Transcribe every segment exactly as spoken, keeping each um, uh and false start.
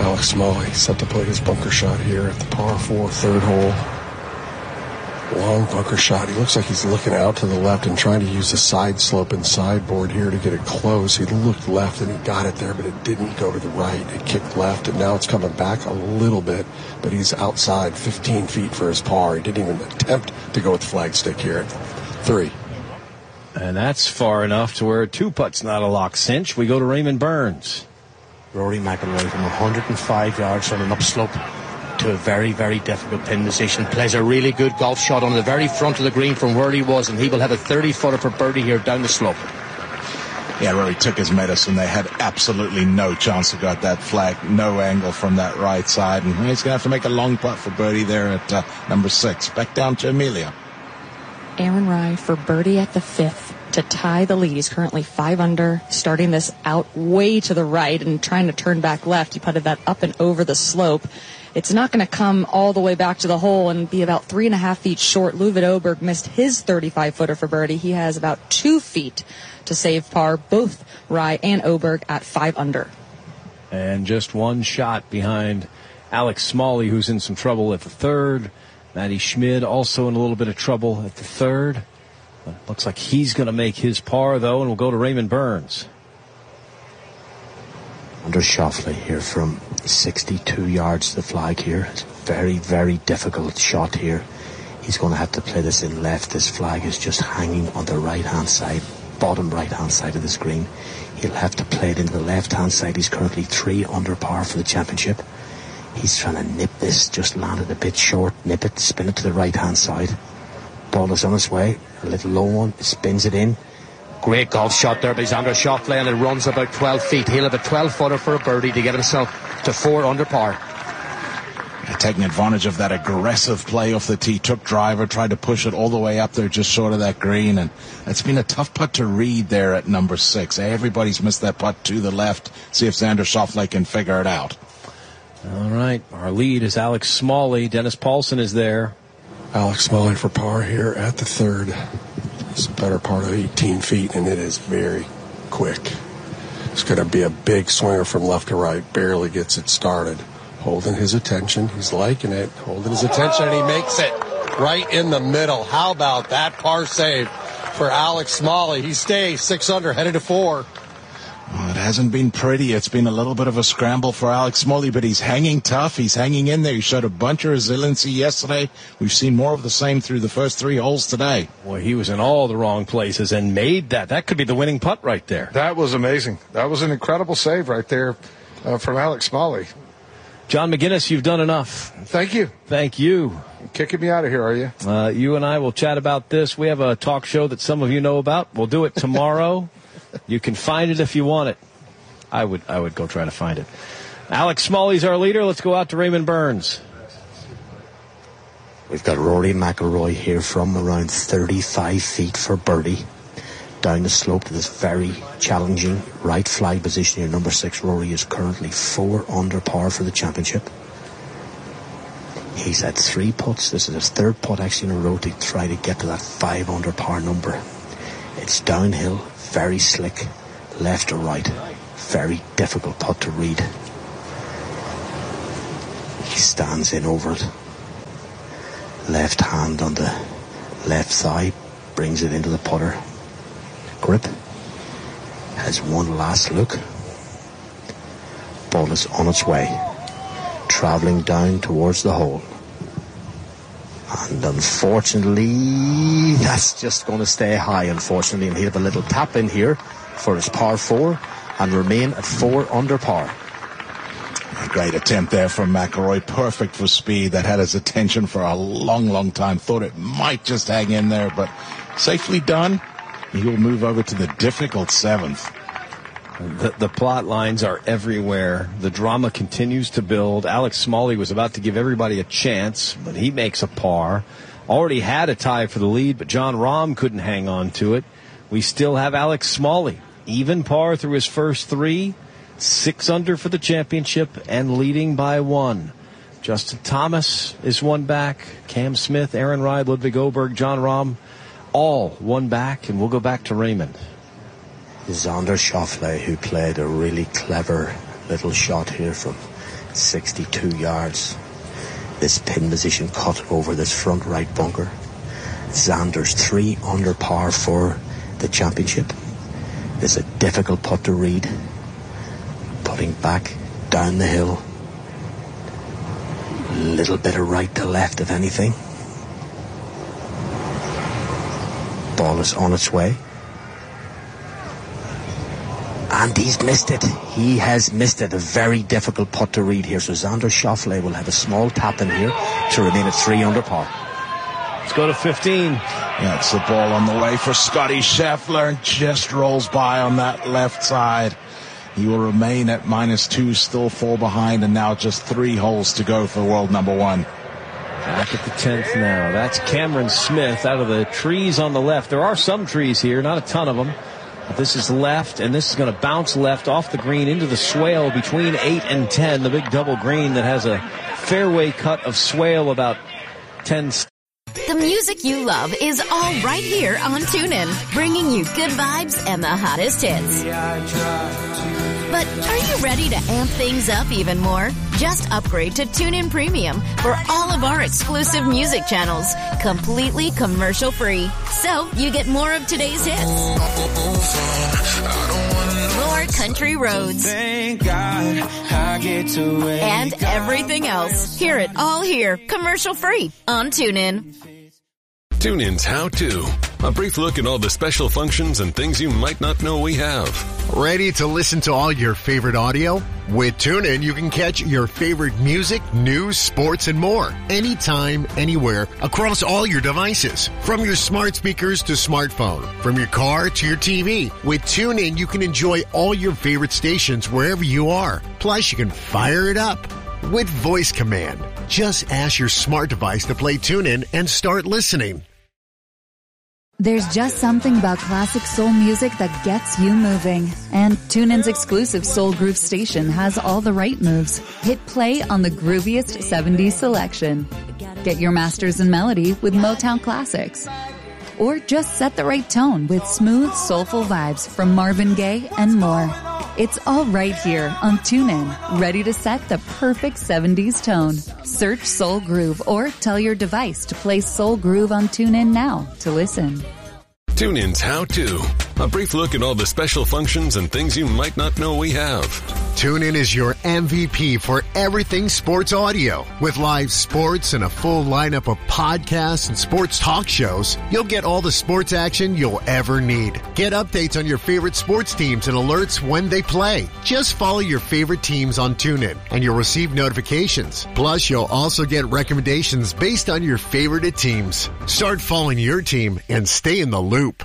Alex Smalley set to play his bunker shot here at the par four third hole. Long bunker shot. He looks like he's looking out to the left and trying to use the side slope and sideboard here to get it close. He looked left and he got it there, but it didn't go to the right. It kicked left, and now it's coming back a little bit, but he's outside fifteen feet for his par. He didn't even attempt to go with the flagstick here at three. And that's far enough to where a two-putt's not a lock cinch. We go to Raymond Burns. Rory McIlroy from one hundred five yards on an upslope to a very, very difficult pin position. Plays a really good golf shot on the very front of the green from where he was, and he will have a thirty-footer for birdie here down the slope. Yeah, Rory took his medicine. They had absolutely no chance to got that flag, no angle from that right side, and he's going to have to make a long putt for birdie there at uh, number six. Back down to Amelia. Aaron Rai for birdie at the fifth to tie the lead. He's currently five under, starting this out way to the right and trying to turn back left. He putted that up and over the slope. It's not going to come all the way back to the hole and be about three and a half feet short. Luvid Oberg missed his thirty-five footer for birdie. He has about two feet to save par, both Rai and Oberg at five under. And just one shot behind Alex Smalley, who's in some trouble at the third. Matty Schmid also in a little bit of trouble at the third. But looks like he's going to make his par, though, and we'll go to Raymond Burns. Under Schauffele here from sixty-two yards to the flag here. It's a very, very difficult shot here. He's going to have to play this in left. This flag is just hanging on the right-hand side, bottom right-hand side of the screen. He'll have to play it into the left-hand side. He's currently three under par for the championship. He's trying to nip this, just landed a bit short, nip it, spin it to the right-hand side. Ball is on its way, a little low one, spins it in. Great golf shot there by Xander Schauffele, and it runs about twelve feet. He'll have a twelve-footer for a birdie to get himself to four under par. Yeah, taking advantage of that aggressive play off the tee, took driver, tried to push it all the way up there just short of that green, and it's been a tough putt to read there at number six. Everybody's missed that putt to the left. See if Xander Schauffele can figure it out. All right, our lead is Alex Smalley. Dennis Paulson is there. Alex Smalley for par here at the third. It's a better part of eighteen feet, and it is very quick. It's going to be a big swinger from left to right. Barely gets it started. Holding his attention. He's liking it. Holding his attention, and he makes it right in the middle. How about that par save for Alex Smalley? He stays six under, headed to four. Well, it hasn't been pretty. It's been a little bit of a scramble for Alex Smalley, but he's hanging tough. He's hanging in there. He showed a bunch of resiliency yesterday. We've seen more of the same through the first three holes today. Boy, he was in all the wrong places and made that. That could be the winning putt right there. That was amazing. That was an incredible save right there uh, from Alex Smalley. John McGinnis, you've done enough. Thank you. Thank you. You're kicking me out of here, are you? Uh, you and I will chat about this. We have a talk show that some of you know about. We'll do it tomorrow. You can find it if you want it. I would I would go try to find it. Alex Smalley's our leader. Let's go out to Raymond Burns. We've got Rory McIlroy here from around thirty-five feet for birdie. Down the slope to this very challenging right flag position here. Number six, Rory is currently four under par for the championship. He's had three putts. This is his third putt actually in a row to try to get to that five under par number. It's downhill, very slick, left to right. Very difficult putt to read. He stands in over it. Left hand on the left thigh, brings it into the putter. Grip. Has one last look. Ball is on its way. Travelling down towards the hole. And unfortunately, that's just going to stay high, unfortunately. And he'll have a little tap in here for his par four and remain at four under par. A great attempt there from McIlroy. Perfect for speed. That had his attention for a long, long time. Thought it might just hang in there, but safely done. He will move over to the difficult seventh. The, the plot lines are everywhere. The drama continues to build. Alex Smalley was about to give everybody a chance, but he makes a par. Already had a tie for the lead, but John Rahm couldn't hang on to it. We still have Alex Smalley. Even par through his first three, six under for the championship, and leading by one. Justin Thomas is one back. Cam Smith, Aaron Rai, Ludwig Oberg, John Rahm, all one back, and we'll go back to Raymond. Xander Schauffele, who played a really clever little shot here from sixty-two yards. This pin position cut over this front right bunker. Xander's three under par for the championship. It's a difficult putt to read. Putting back down the hill. Little bit of right to left, if anything. Ball is on its way. And he's missed it. He has missed it. A very difficult putt to read here. So Xander Schauffele will have a small tap in here to remain at three under par. Let's go to fifteen. Yeah, it's the ball on the way for Scotty Scheffler, and just rolls by on that left side. He will remain at minus two, still fall behind, and now just three holes to go for world number one. Back at the tenth now. That's Cameron Smith out of the trees on the left. There are some trees here, not a ton of them. But this is left, and this is going to bounce left off the green into the swale between eight and ten, the big double green that has a fairway cut of swale about ten steps. The music you love is all right here on TuneIn, bringing you good vibes and the hottest hits. But are you ready to amp things up even more? Just upgrade to TuneIn Premium for all of our exclusive music channels, completely commercial-free. So you get more of today's hits, more country roads, and everything else. Hear it all here, commercial-free on TuneIn. TuneIn's How To. A brief look at all the special functions and things you might not know we have. Ready to listen to all your favorite audio? With TuneIn, you can catch your favorite music, news, sports, and more. Anytime, anywhere, across all your devices. From your smart speakers to smartphone. From your car to your T V. With TuneIn, you can enjoy all your favorite stations wherever you are. Plus, you can fire it up with voice command. Just ask your smart device to play TuneIn and start listening. There's just something about classic soul music that gets you moving. And TuneIn's exclusive Soul Groove station has all the right moves. Hit play on the grooviest seventies selection. Get your masters in melody with Motown classics. Or just set the right tone with smooth, soulful vibes from Marvin Gaye and more. It's all right here on TuneIn, ready to set the perfect seventies tone. Search Soul Groove or tell your device to play Soul Groove on TuneIn now to listen. TuneIn's How To. A brief look at all the special functions and things you might not know we have. TuneIn is your M V P for everything sports audio. With live sports and a full lineup of podcasts and sports talk shows, you'll get all the sports action you'll ever need. Get updates on your favorite sports teams and alerts when they play. Just follow your favorite teams on TuneIn and you'll receive notifications. Plus, you'll also get recommendations based on your favorite teams. Start following your team and stay in the loop.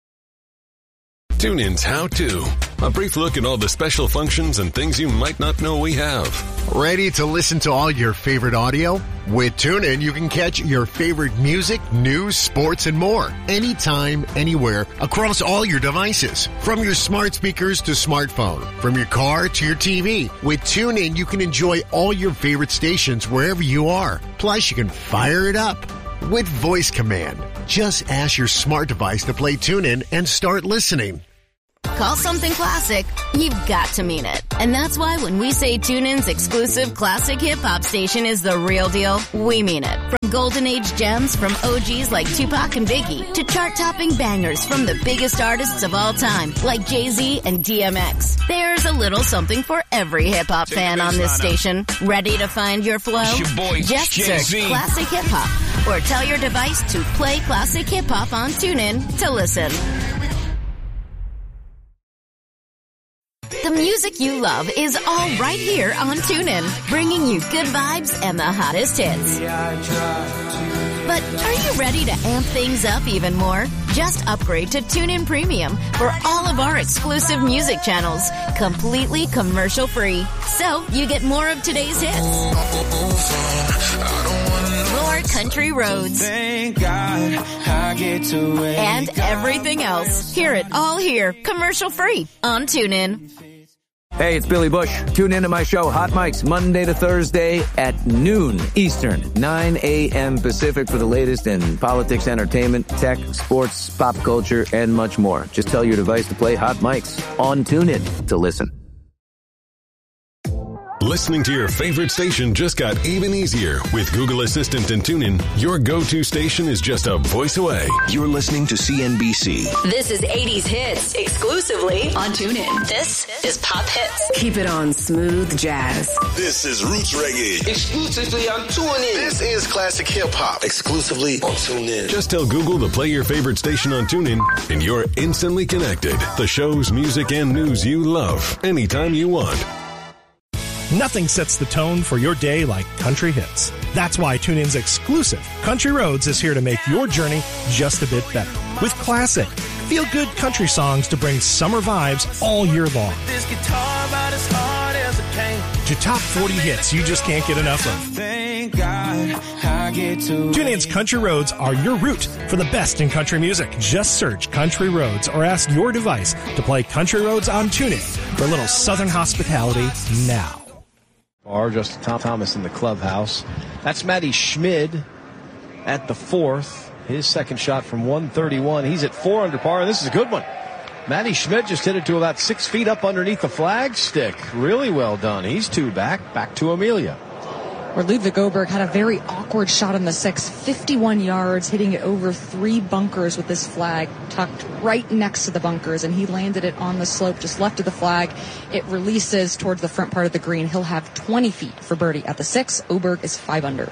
TuneIn's How To. A brief look at all the special functions and things you might not know we have. Ready to listen to all your favorite audio? With TuneIn, you can catch your favorite music, news, sports, and more. Anytime, anywhere, across all your devices. From your smart speakers to smartphone. From your car to your T V. With TuneIn, you can enjoy all your favorite stations wherever you are. Plus, you can fire it up with voice command. Just ask your smart device to play TuneIn and start listening. Call something classic, you've got to mean it. And that's why when we say TuneIn's exclusive classic hip-hop station is the real deal, we mean it. From golden age gems from O Gs like Tupac and Biggie to chart-topping bangers from the biggest artists of all time like Jay-Z and D M X. There's a little something for every hip-hop fan on this station. Ready to find your flow? Just search Classic Hip-Hop or tell your device to play Classic Hip-Hop on TuneIn to listen. The music you love is all right here on TuneIn, bringing you good vibes and the hottest hits. But are you ready to amp things up even more? Just upgrade to TuneIn Premium for all of our exclusive music channels, completely commercial-free. So you get more of today's hits, more country roads, and everything else. Hear it all here, commercial-free on TuneIn. Hey, it's Billy Bush. Tune into my show, Hot Mics, Monday to Thursday at noon Eastern, nine a.m. Pacific for the latest in politics, entertainment, tech, sports, pop culture, and much more. Just tell your device to play Hot Mics on TuneIn to listen. Listening to your favorite station just got even easier. With Google Assistant and TuneIn, your go-to station is just a voice away. You're listening to C N B C. This is eighties hits exclusively on TuneIn. This is Pop Hits. Keep it on Smooth Jazz. This is Roots Reggae. Exclusively on TuneIn. This is Classic Hip Hop. Exclusively on TuneIn. Just tell Google to play your favorite station on TuneIn, and you're instantly connected. The shows, music, and news you love anytime you want. Nothing sets the tone for your day like country hits. That's why TuneIn's exclusive Country Roads is here to make your journey just a bit better. With classic, feel-good country songs to bring summer vibes all year long. This guitar about as hard as a cane. To top forty hits you just can't get enough of. Thank God I get to. TuneIn's Country Roads are your route for the best in country music. Just search Country Roads or ask your device to play Country Roads on TuneIn for a little southern hospitality now. Or just Tom Thomas in the clubhouse. That's Matty Schmid at the fourth. His second shot from one thirty-one. He's at four under par, and this is a good one. Matty Schmid just hit it to about six feet up underneath the flag stick. Really well done. He's two back. Back to Amelia. Where Ludwig Oberg had a very awkward shot on the sixth, fifty-one yards, hitting it over three bunkers with this flag tucked right next to the bunkers, and he landed it on the slope just left of the flag. It releases towards the front part of the green. He'll have twenty feet for birdie at the six. Oberg is five under.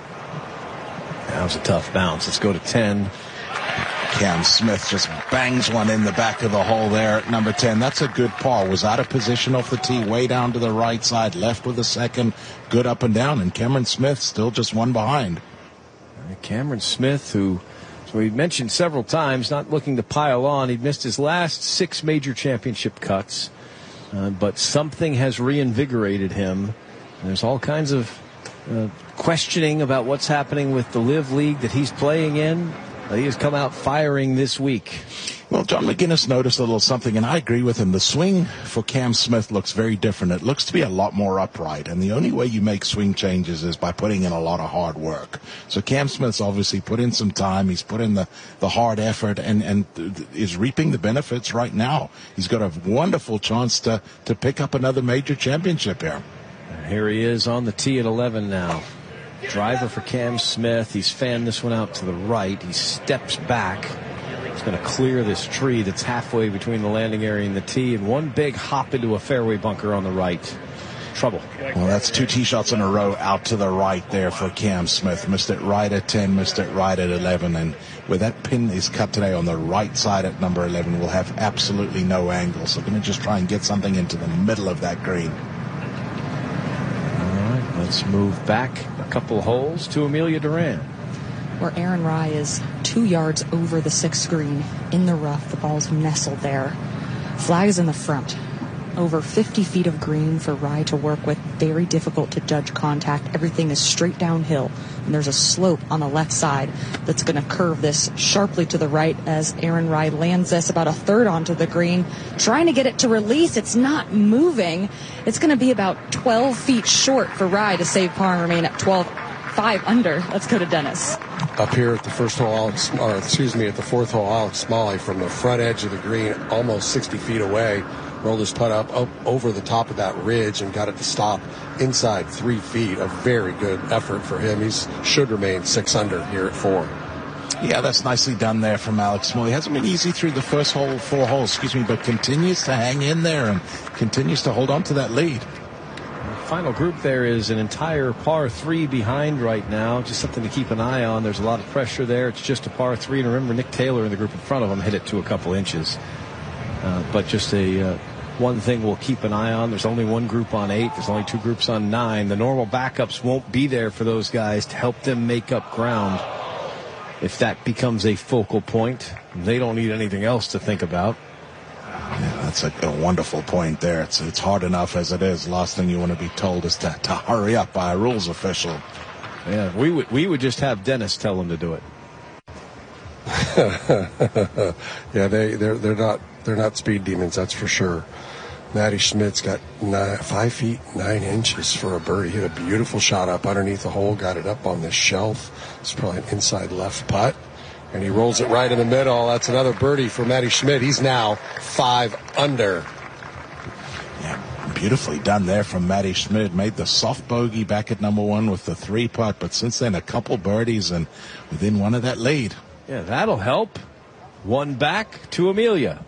That was a tough bounce. Let's go to ten. Cam Smith just bangs one in the back of the hole there at number ten. That's a good par. Was out of position off the tee, way down to the right side, left with a second, good up and down, and Cameron Smith still just one behind. Cameron Smith, who, so we mentioned several times, not looking to pile on. He'd missed his last six major championship cuts, uh, but something has reinvigorated him. And there's all kinds of uh, questioning about what's happening with the Live League that he's playing in. He has come out firing this week. Well, John McGinnis noticed a little something, and I agree with him. The swing for Cam Smith looks very different. It looks to be a lot more upright, and the only way you make swing changes is by putting in a lot of hard work. So Cam Smith's obviously put in some time. He's put in the, the hard effort and, and is reaping the benefits right now. He's got a wonderful chance to, to pick up another major championship here. Here he is on the tee at eleven now. Driver for Cam Smith. He's fanned this one out to the right. He steps back. He's going to clear this tree that's halfway between the landing area and the tee, and one big hop into a fairway bunker on the right. Trouble. Well, that's two tee shots in a row out to the right there for Cam Smith. Missed it right at ten, missed it right at eleven, and where that pin is cut today on the right side at number eleven, will have absolutely no angle. So going to just try and get something into the middle of that green. Let's move back a couple holes to Amelia Duran. Where Aaron Rai is two yards over the sixth green in the rough. The ball's nestled there. Flag is in the front. Over fifty feet of green for Rai to work with. Very difficult to judge contact. Everything is straight downhill. And there's a slope on the left side that's going to curve this sharply to the right as Aaron Rai lands this about a third onto the green. Trying to get it to release. It's not moving. It's going to be about twelve feet short for Rai to save par and remain at twelve, five under. Let's go to Dennis. Up here at the first hole, Alex, or excuse me, at the fourth hole, Alex Smalley from the front edge of the green, almost sixty feet away, rolled his putt up, up over the top of that ridge and got it to stop inside three feet. A very good effort for him. He should remain six under here at four. Yeah, that's nicely done there from Alex Smalley. Hasn't been easy through the first hole, four holes, excuse me, but continues to hang in there and continues to hold on to that lead. The final group there is an entire par three behind right now. Just something to keep an eye on. There's a lot of pressure there. It's just a par three. And remember, Nick Taylor in the group in front of him hit it to a couple inches. Uh, but just a uh, one thing we'll keep an eye on. There's only one group on eight. There's only two groups on nine. The normal backups won't be there for those guys to help them make up ground. If that becomes a focal point, they don't need anything else to think about. Yeah, that's a, a wonderful point there. It's it's hard enough as it is. Last thing you want to be told is to, to hurry up by a rules official. Yeah, we would we would just have Dennis tell him to do it. yeah, they they're they're not they're not speed demons, that's for sure. Matty Schmidt's got nine, five feet nine inches for a birdie. Hit a beautiful shot up underneath the hole. Got it up on this shelf. It's probably an inside left putt. And he rolls it right in the middle. That's another birdie for Matty Schmidt. He's now five under. Yeah, Beautifully done there from Matty Schmidt. Made the soft bogey back at number one with the three putt, but since then a couple birdies and within one of that lead. Yeah, that'll help. One back to Amelia.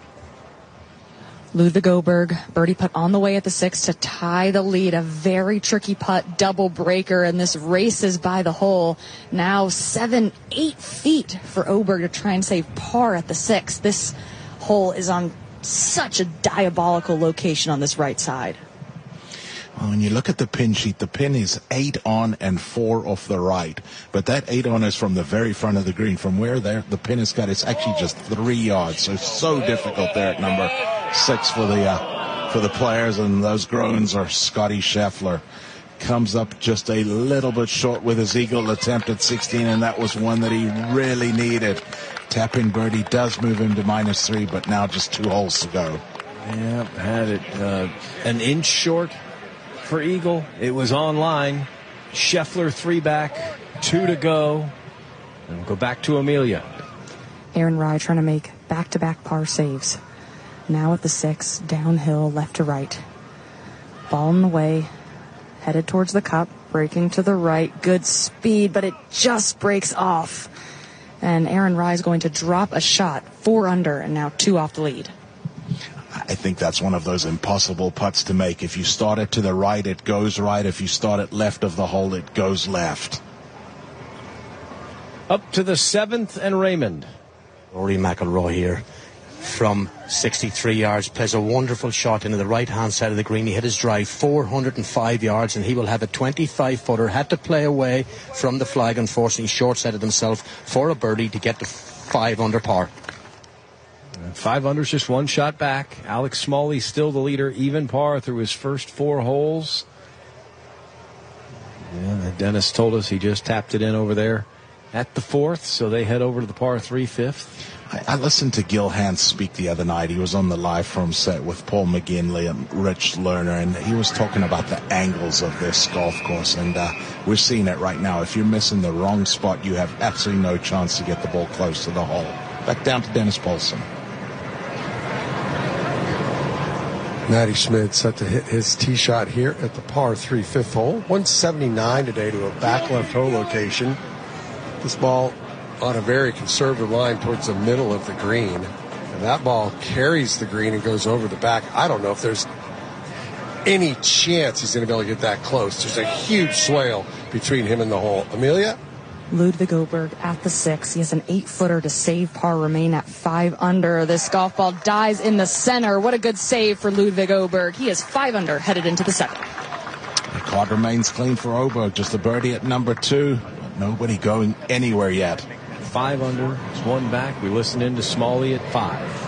Ludwig Oberg, birdie putt on the way at the six to tie the lead. A very tricky putt, double breaker, and this races by the hole. Now seven, eight feet for Oberg to try and save par at the six. This hole is on such a diabolical location on this right side. Well, when you look at the pin sheet, the pin is eight on and four off the right. But that eight on is from the very front of the green. From where there the pin is cut, it's actually just three yards. So so difficult there at number six for the uh, for the players. And those groans are Scotty Scheffler. Comes up just a little bit short with his eagle attempt at sixteen, and that was one that he really needed. Tap-in birdie does move him to minus three, but now just two holes to go. Yep, had it uh, an inch short for Eagle. It was on line. Scheffler three back, two to go. And we'll go back to Amelia. Aaron Rai trying to make back-to-back par saves. Now at the six, downhill, left to right. Ball in the way, headed towards the cup, breaking to the right. Good speed, but it just breaks off. And Aaron Rai is going to drop a shot, four under, and now two off the lead. I think that's one of those impossible putts to make. If you start it to the right, it goes right. If you start it left of the hole, it goes left. Up to the seventh and Raymond. Rory McIlroy here from sixty-three yards plays a wonderful shot into the right-hand side of the green. He hit his drive four hundred five yards, and he will have a twenty-five footer. Had to play away from the flag, unfortunately, short-sighted himself for a birdie to get to five under par. Five under's just one shot back. Alex Smalley still the leader, even par through his first four holes. Yeah, Dennis told us he just tapped it in over there at the fourth, so they head over to the par three fifth. I, I listened to Gil Hanse speak the other night. He was on the live from set with Paul McGinley and Rich Lerner, and he was talking about the angles of this golf course, and uh, we're seeing it right now. If you're missing the wrong spot, you have absolutely no chance to get the ball close to the hole. Back down to Dennis Paulson. Matty Schmidt set to hit his tee shot here at the par three fifth hole. one seventy-nine today to a back left hole location. This ball on a very conservative line towards the middle of the green. And that ball carries the green and goes over the back. I don't know if there's any chance he's going to be able to get that close. There's a huge swale between him and the hole. Amelia? Ludwig Oberg at the six. He has an eight-footer to save par, remain at five under. This golf ball dies in the center. What a good save for Ludwig Oberg. He is five under, headed into the seventh. The card remains clean for Oberg. Just a birdie at number two. Nobody going anywhere yet. Five under. It's one back. We listen in to Smalley at five.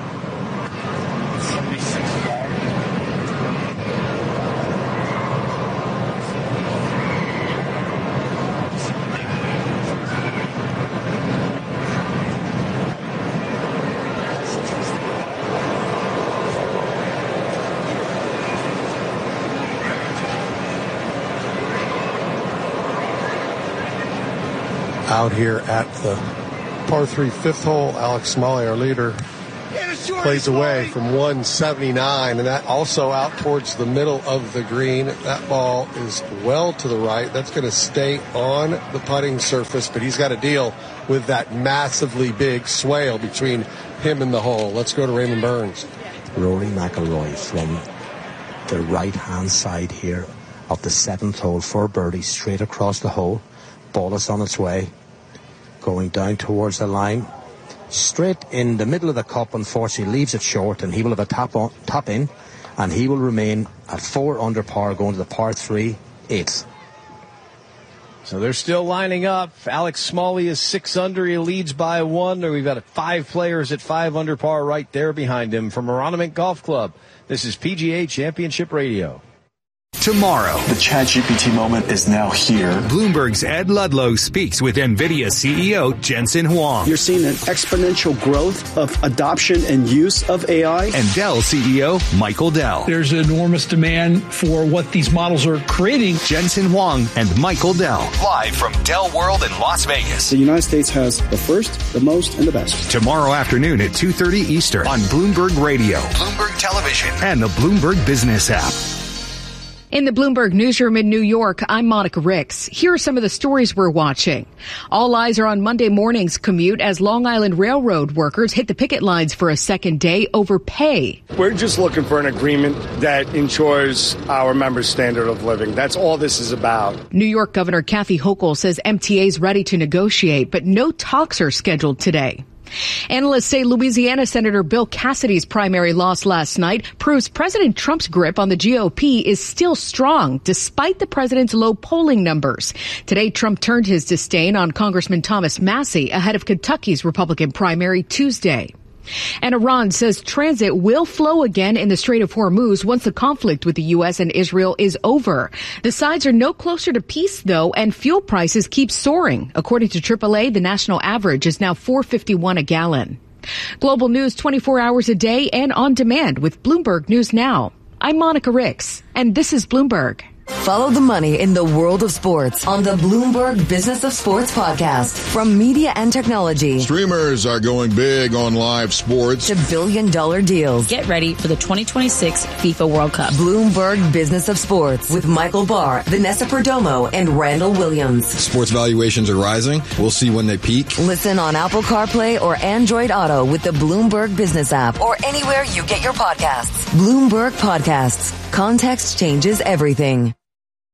Out here at the par three fifth hole, Alex Smalley, our leader, plays away from one seventy-nine, and that also out towards the middle of the green. That ball is well to the right. That's going to stay on the putting surface, but he's got to deal with that massively big swale between him and the hole. Let's go to Raymond Burns. Rory McIlroy from the right-hand side here of the seventh hole for birdie, straight across the hole. Ball is on its way, going down towards the line, straight in the middle of the cup. Unfortunately, leaves it short, and he will have a tap on, tap in, and he will remain at four under par, going to the par three eighth. So they're still lining up. Alex Smalley is six under. He leads by one. We've got five players at five under par right there behind him from Aronimink Golf Club. This is P G A Championship Radio. tomorrow. The ChatGPT moment is now here. Bloomberg's Ed Ludlow speaks with NVIDIA C E O Jensen Huang. You're seeing an exponential growth of adoption and use of A I. And Dell C E O Michael Dell. There's enormous demand for what these models are creating. Jensen Huang and Michael Dell. Live from Dell World in Las Vegas. The United States has the first, the most, and the best. Tomorrow afternoon at two thirty Eastern on Bloomberg Radio, Bloomberg Television, and the Bloomberg Business app. In the Bloomberg newsroom in New York, I'm Monica Ricks. Here are some of the stories we're watching. All eyes are on Monday morning's commute as Long Island Railroad workers hit the picket lines for a second day over pay. We're just looking for an agreement that ensures our members' standard of living. That's all this is about. New York Governor Kathy Hochul says M T A is ready to negotiate, but no talks are scheduled today. Analysts say Louisiana Senator Bill Cassidy's primary loss last night proves President Trump's grip on the G O P is still strong, despite the president's low polling numbers. Today, Trump turned his disdain on Congressman Thomas Massie ahead of Kentucky's Republican primary Tuesday. And Iran says transit will flow again in the Strait of Hormuz once the conflict with the U S and Israel is over. The sides are no closer to peace, though, and fuel prices keep soaring. According to triple A, the national average is now four fifty-one a gallon. Global news twenty-four hours a day and on demand with Bloomberg News Now. I'm Monica Ricks, and this is Bloomberg. Follow the money in the world of sports on the Bloomberg Business of Sports podcast. From media and technology. Streamers are going big on live sports. To billion dollar deals. Get ready for the twenty twenty-six FIFA World Cup. Bloomberg Business of Sports with Michael Barr, Vanessa Perdomo, and Randall Williams. Sports valuations are rising. We'll see when they peak. Listen on Apple CarPlay or Android Auto with the Bloomberg Business app or anywhere you get your podcasts. Bloomberg Podcasts. Context changes everything.